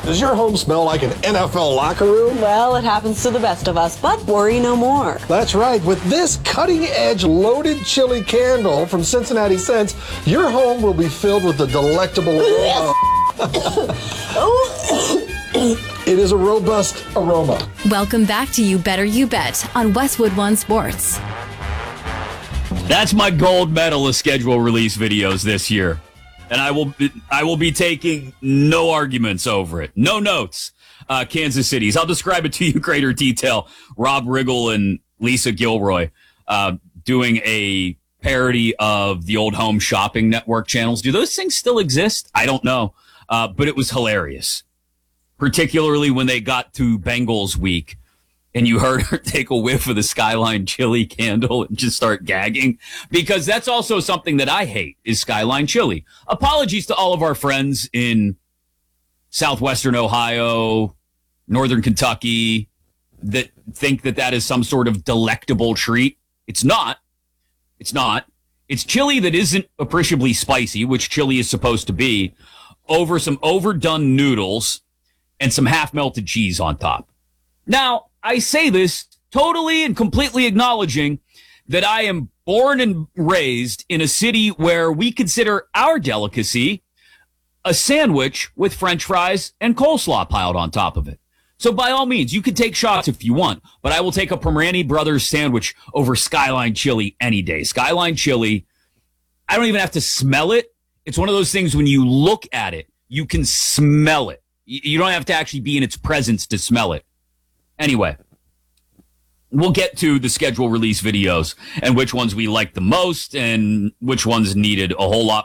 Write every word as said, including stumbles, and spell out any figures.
Does your home smell like an N F L locker room? Well, it happens to the best of us, but worry no more. That's right. With this cutting-edge loaded chili candle from Cincinnati Scents, your home will be filled with the delectable aroma. It is a robust aroma. Welcome back to You Better You Bet on Westwood One Sports. That's my gold medal of schedule release videos this year. And I will be, I will be taking no arguments over it. No notes. Uh, Kansas City's. I'll describe it to you in greater detail. Rob Riggle and Lisa Gilroy uh, doing a parody of the old Home Shopping Network channels. Do those things still exist? I don't know. Uh, but it was hilarious. Particularly when they got to Bengals week and you heard her take a whiff of the Skyline chili candle and just start gagging, because that's also something that I hate is Skyline chili. Apologies to all of our friends in southwestern Ohio, northern Kentucky, that think that that is some sort of delectable treat. It's not. It's not. It's chili that isn't appreciably spicy, which chili is supposed to be, over some overdone noodles and some half-melted cheese on top. Now, I say this totally and completely acknowledging that I am born and raised in a city where we consider our delicacy a sandwich with French fries and coleslaw piled on top of it. So by all means, you can take shots if you want, but I will take a Pomerani Brothers sandwich over Skyline chili any day. Skyline chili, I don't even have to smell it. It's one of those things when you look at it, you can smell it. You don't have to actually be in its presence to smell it. Anyway, we'll get to the schedule release videos and which ones we like the most and which ones needed a whole lot